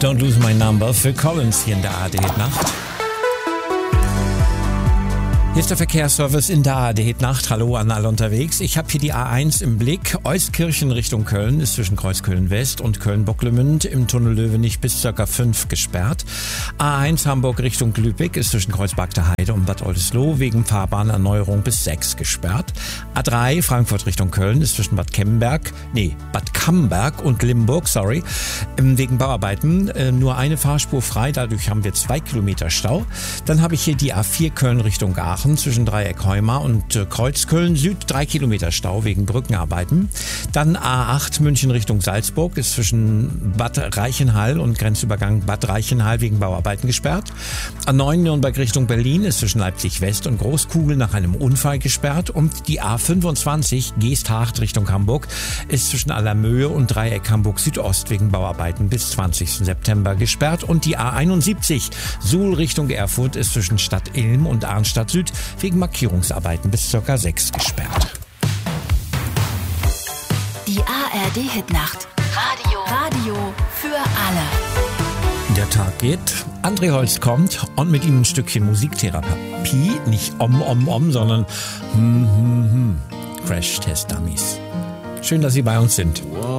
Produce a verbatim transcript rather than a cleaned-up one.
Don't Lose My Number für Collins hier in der A R D-Hit-Nacht. Hier ist der Verkehrsservice in der A R D-Hit-Nacht. Hallo an alle unterwegs. Ich habe hier die A eins im Blick. Euskirchen Richtung Köln ist zwischen Kreuz Köln-West und Köln-Bocklemünd im Tunnel Löwenich bis ca. fünf gesperrt. A eins Hamburg Richtung Lübeck ist zwischen Kreuz Bagter Heide und Bad Oldesloe wegen Fahrbahnerneuerung bis sechs gesperrt. A drei Frankfurt Richtung Köln ist zwischen Bad Kemberg, nee, Bad Camberg und Limburg, sorry, wegen Bauarbeiten äh, nur eine Fahrspur frei. Dadurch haben wir zwei Kilometer Stau. Dann habe ich hier die A vier Köln Richtung Aachen zwischen Dreieck Heumar und äh, Kreuz Köln Süd, drei Kilometer Stau wegen Brückenarbeiten. Dann A acht München Richtung Salzburg ist zwischen Bad Reichenhall und Grenzübergang Bad Reichenhall wegen Bauarbeiten gesperrt. A neun Nürnberg Richtung Berlin ist zwischen Leipzig West und Großkugel nach einem Unfall gesperrt. Und die A fünfundzwanzig Geesthacht Richtung Hamburg ist zwischen Allermöhe und Dreieck Hamburg Südost wegen Bauarbeiten bis zwanzigsten September gesperrt. Und die A einundsiebzig Suhl Richtung Erfurt ist zwischen Stadt Ilm und Arnstadt Süd wegen Markierungsarbeiten bis ca. sechs gesperrt. Die A R D-Hit-Nacht. Radio. Radio für alle. Der Tag geht, André Holz kommt und mit ihm ein Stückchen Musiktherapie. Nicht om, om, om, sondern hm, hm, hm. Crash Test Dummies. Schön, dass Sie bei uns sind.